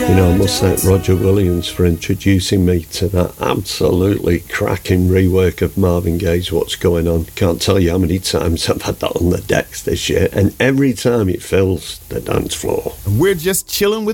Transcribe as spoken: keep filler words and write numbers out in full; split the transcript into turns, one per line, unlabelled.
You know, I must thank Roger Williams for introducing me to that absolutely cracking rework of Marvin Gaye's What's Going On. Can't tell you how many times I've had that on the decks this year, and every time it fills the dance floor.
We're just chilling with